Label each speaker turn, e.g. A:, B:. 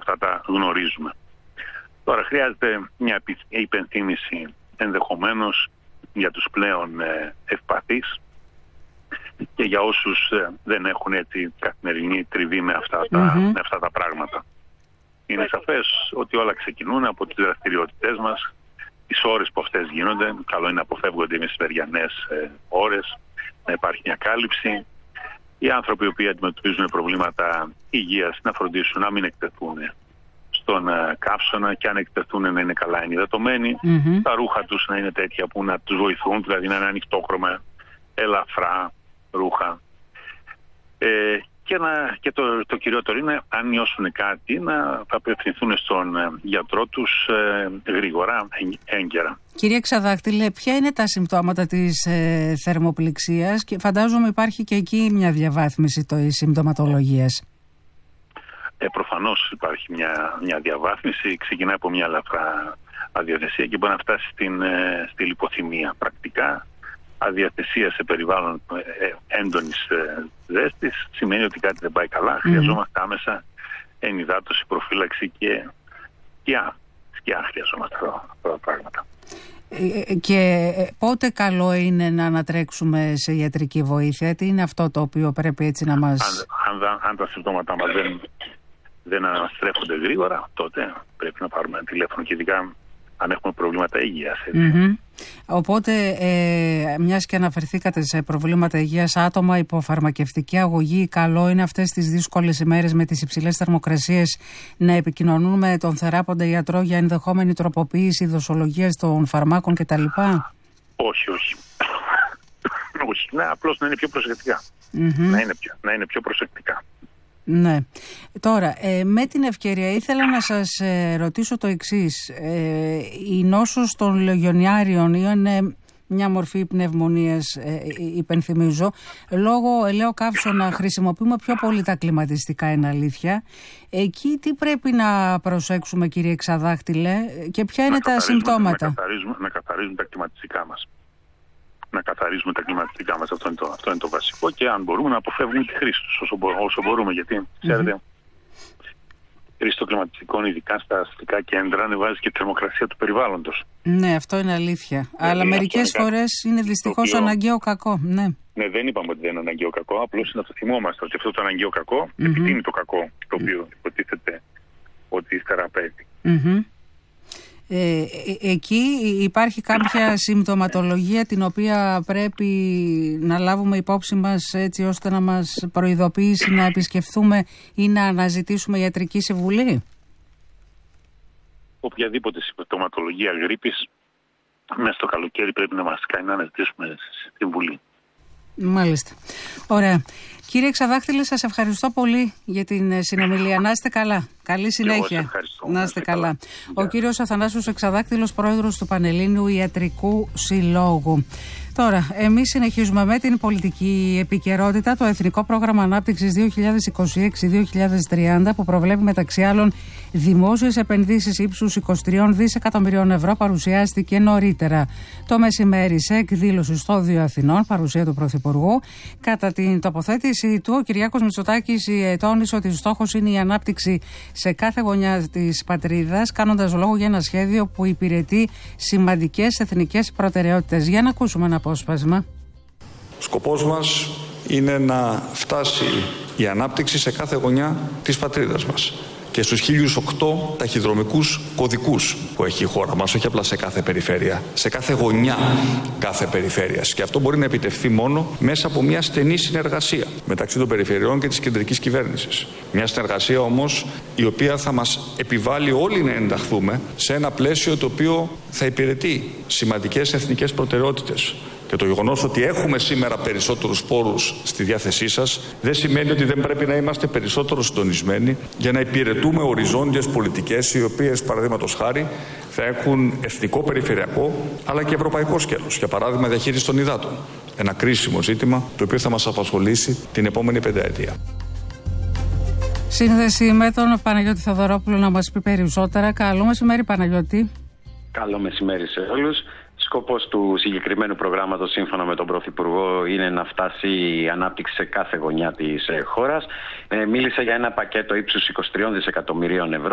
A: αυτά τα γνωρίζουμε. Τώρα χρειάζεται μια υπενθύμηση ενδεχομένως για τους πλέον ευπαθείς και για όσους δεν έχουν έτσι καθημερινή τριβή με αυτά τα πράγματα. Είναι σαφές ότι όλα ξεκινούν από τις δραστηριότητές μας, τις ώρες που αυτές γίνονται. Καλό είναι να αποφεύγονται οι μεσημεριανές ώρες, να υπάρχει μια κάλυψη. Οι άνθρωποι οι οποίοι αντιμετωπίζουν προβλήματα υγείας να φροντίσουν να μην εκτεθούν στον καύσωνα και αν εκτεθούν να είναι καλά ενυδατωμένοι. Τα ρούχα τους να είναι τέτοια που να τους βοηθούν, δηλαδή να είναι ανοιχτόχρωμα, ελαφρά ρούχα. Και το κυριότερο είναι, αν νιώσουν κάτι, να απευθυνθούν στον γιατρό τους γρήγορα, έγκαιρα.
B: Κύριε Ξαδάκτυλε, ποια είναι τα συμπτώματα της θερμοπληξίας και φαντάζομαι υπάρχει και εκεί μια διαβάθμιση της συμπτωματολογίας.
A: Προφανώς υπάρχει μια διαβάθμιση, ξεκινάει από μια ελαφρά αδιαθεσία και μπορεί να φτάσει στη λιποθυμία πρακτικά. Αδιαθεσία σε περιβάλλον έντονης ζέστης σημαίνει ότι κάτι δεν πάει καλά. Χρειαζόμαστε άμεσα ενυδάτωση, προφύλαξη και σκιά. Χρειαζόμαστε αυτά τα πράγματα.
B: Και πότε καλό είναι να ανατρέξουμε σε ιατρική βοήθεια? Τι είναι αυτό το οποίο πρέπει έτσι να μας...
A: Αν τα συμπτώματά μας δεν αναστρέφονται γρήγορα, τότε πρέπει να πάρουμε τηλέφωνο και ειδικά αν έχουμε προβλήματα υγείας.
B: Οπότε, μιας και αναφερθήκατε σε προβλήματα υγείας, άτομα υπό φαρμακευτική αγωγή, καλό είναι αυτές τις δύσκολες ημέρες με τις υψηλές θερμοκρασίες να επικοινωνούν με τον θεράποντα γιατρό για ενδεχόμενη τροποποίηση δοσολογίας των φαρμάκων κτλ.
A: Όχι. Όχι, απλώς να είναι πιο προσεκτικά. Να είναι πιο προσεκτικά.
B: Ναι. Τώρα, με την ευκαιρία ήθελα να σας ρωτήσω το εξής. Η νόσος των λεγιονιάριων είναι μια μορφή πνευμονίας, υπενθυμίζω. Λόγω ελαιοκαύσωνα χρησιμοποιούμε πιο πολύ τα κλιματιστικά, είναι αλήθεια. Εκεί τι πρέπει να προσέξουμε, κύριε Ξαδάκτυλε, και ποια είναι τα συμπτώματα?
A: Να καθαρίζουμε τα κλιματιστικά μας. Αυτό είναι το βασικό, και αν μπορούμε να αποφεύγουμε τη χρήση τους όσο μπορούμε, γιατί ξέρετε, η χρήση των κλιματιστικών, ειδικά στα αστικά κέντρα, ανεβάζει και τη θερμοκρασία του περιβάλλοντος. Ναι, αυτό είναι αλήθεια. Αλλά μερικές φορές είναι δυστυχώς αναγκαίο κακό. Ναι, δεν είπαμε ότι δεν είναι αναγκαίο κακό, απλώς να το θυμόμαστε ότι αυτό το αναγκαίο κακό επιτείνει το κακό, το οποίο υποτίθεται ότι θεραπεύει. Εκεί υπάρχει κάποια συμπτωματολογία την οποία πρέπει να λάβουμε υπόψη μας, έτσι ώστε να μας προειδοποιήσει να επισκεφθούμε ή να αναζητήσουμε ιατρική συμβουλή? Οποιαδήποτε συμπτωματολογία γρίπης μέσα στο καλοκαίρι πρέπει να μας κάνει να αναζητήσουμε συμβουλή. Μάλιστα. Ωραία. Κύριε Ξαδάκτυλε, σας ευχαριστώ πολύ για την συνομιλία. Να είστε καλά. Καλή συνέχεια. Να είστε καλά. Ο κύριος Αθανάσιος Ξαδάκτυλος, πρόεδρος του Πανελλήνιου Ιατρικού Συλλόγου. Τώρα, εμείς συνεχίζουμε με την πολιτική επικαιρότητα. Το Εθνικό Πρόγραμμα Ανάπτυξης 2026-2030, που προβλέπει μεταξύ άλλων δημόσιες επενδύσεις ύψους 23 δισεκατομμυρίων ευρώ, παρουσιάστηκε νωρίτερα το μεσημέρι σε εκδήλωση στο Δίο Αθηνών, παρουσία του Πρωθυπουργού. Κατά την τοποθέτηση του, ο Κυριάκος Μητσοτάκης τόνισε ότι στόχος είναι η ανάπτυξη σε κάθε γωνιά της πατρίδας, κάνοντας λόγο για ένα σχέδιο που υπηρετεί σημαντικές εθνικές προτεραιότητες. Για να ακούσουμε ένα απόσπασμα.
C: Σκοπός μας είναι να φτάσει η ανάπτυξη σε κάθε γωνιά της πατρίδας μας και στους 1008 ταχυδρομικούς κωδικούς που έχει η χώρα μας, όχι απλά σε κάθε περιφέρεια, σε κάθε γωνιά κάθε περιφέρειας. Και αυτό μπορεί να επιτευχθεί μόνο μέσα από μια στενή συνεργασία μεταξύ των περιφερειών και της κεντρικής κυβέρνησης. Μια συνεργασία όμως η οποία θα μας επιβάλλει όλοι να ενταχθούμε σε ένα πλαίσιο το οποίο θα υπηρετεί σημαντικές εθνικές προτεραιότητες. Και το γεγονός ότι έχουμε σήμερα περισσότερους πόρους στη διάθεσή σας δεν σημαίνει ότι δεν πρέπει να είμαστε περισσότερο συντονισμένοι για να υπηρετούμε οριζόντιες πολιτικές, οι οποίες, παραδείγματος χάρη, θα έχουν εθνικό, περιφερειακό αλλά και ευρωπαϊκό σκέλος. Για παράδειγμα, διαχείριση των υδάτων. Ένα κρίσιμο ζήτημα το οποίο θα μας απασχολήσει την επόμενη πενταετία.
B: Σύνδεση με τον Παναγιώτη Θεοδωρόπουλο να μας πει περισσότερα. Καλό μεσημέρι, Παναγιώτη.
D: Καλό μεσημέρι σε όλους. Σκοπός του συγκεκριμένου προγράμματος, σύμφωνα με τον Πρωθυπουργό, είναι να φτάσει η ανάπτυξη σε κάθε γωνιά της χώρας. Μίλησε για ένα πακέτο ύψους 23 δισεκατομμυρίων ευρώ.